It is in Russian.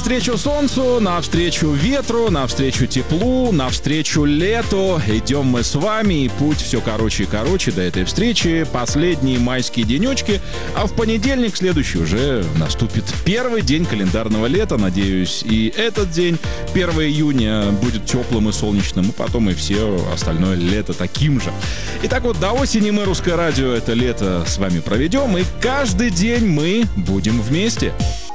Навстречу солнцу, навстречу ветру, навстречу теплу, навстречу лету. Идем мы с вами, и путь все короче и короче до этой встречи. Последние майские денечки, а в понедельник следующий уже наступит первый день календарного лета. Надеюсь, и этот день, 1 июня, будет теплым и солнечным, и потом и все остальное лето таким же. Итак, вот до осени мы, Русское радио, это лето с вами проведем, и каждый день мы будем вместе.